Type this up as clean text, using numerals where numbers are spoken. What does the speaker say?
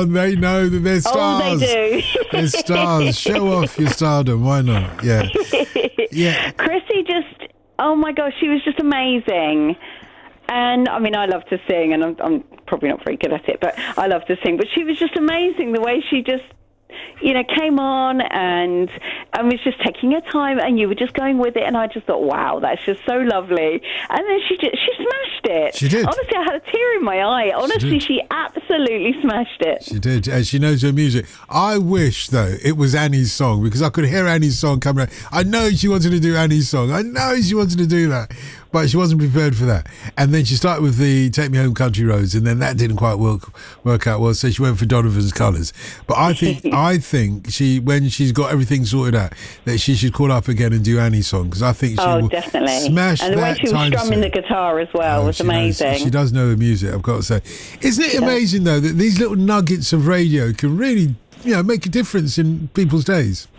on, they know that they're stars. Oh, they do. They're stars. Show off your stardom. Why not? Yeah. Yeah. Chrissy just, oh my gosh, she was just amazing. And I mean, I love to sing, and I'm probably not very good at it, but I love to sing. But she was just amazing, the way she just, came on and was just taking her time, and you were just going with it. And I just thought, wow, that's just so lovely. And then she smashed it. She did. Honestly, I had a tear in my eye. Honestly, she absolutely smashed it. She did. And she knows her music. I wish, though, it was Annie's song, because I could hear Annie's song coming out. I know she wanted to do Annie's song. I know she wanted to do that. But she wasn't prepared for that. And then she started with the Take Me Home Country Roads, and then that didn't quite work out well, so she went for Donovan's Colours. But I think when she's got everything sorted out, that she should call up again and do Annie's song, because I think she will definitely smash that. And the way she was strumming the guitar as well was amazing. She does know her music, I've got to say. Isn't it amazing, though, that these little nuggets of radio can really, make a difference in people's days?